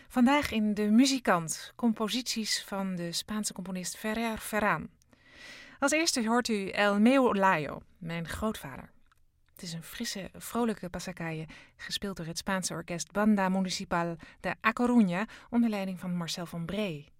Vandaag in De Muzikant, composities van de Spaanse componist Ferrer Ferran. Als eerste hoort u El meu Layo, mijn grootvader. Het is een frisse, vrolijke passacaille, gespeeld door het Spaanse orkest Banda Municipal de A Coruña onder leiding van Marcel van Bree.